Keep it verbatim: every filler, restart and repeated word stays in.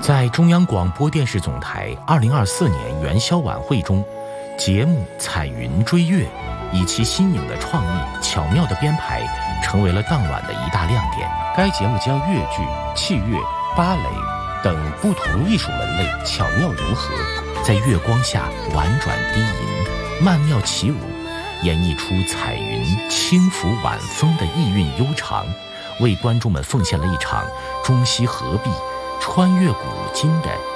在中央广播电视总台二零二四年元宵晚会中，节目《彩云追月》以其新颖的创意、巧妙的编排，成为了当晚的一大亮点。该节目将越剧、器乐、芭蕾等不同艺术门类巧妙融合，在月光下婉转低吟、曼妙起舞，演绎出彩云轻拂晚风的意韵悠长，为观众们奉献了一场中西合璧、穿越古今的